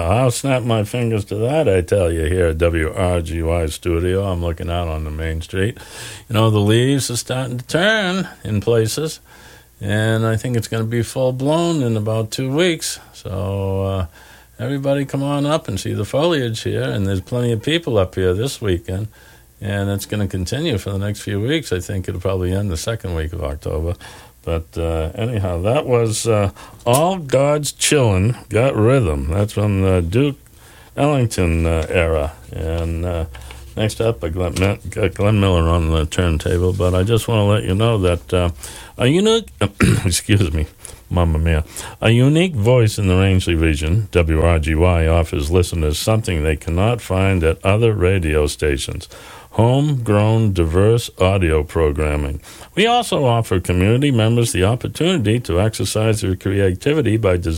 I'll snap my fingers to that, I tell you, here at WRGY Studio. I'm looking out on the main street. You know, the leaves are starting to turn in places, and I think it's going to be full-blown in about 2 weeks. So everybody come on up and see the foliage here, and there's plenty of people up here this weekend, and it's going to continue for the next few weeks. I think it'll probably end the second week of October. But anyhow, that was All God's Chillin' Got Rhythm. That's from the Duke Ellington era. And next up, I got Glenn Miller on the turntable. But I just want to let you know that a unique, excuse me, Mamma Mia, a unique voice in the Rangeley region, WRGY offers listeners something they cannot find at other radio stations. Homegrown, diverse audio programming. We also offer community members the opportunity to exercise their creativity by designing